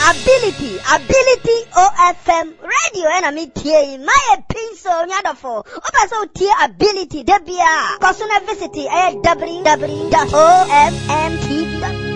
ability OFM radio and I'm here my pinso nyadofo opa so tie ability debia kosuna visit www.ofmtv.com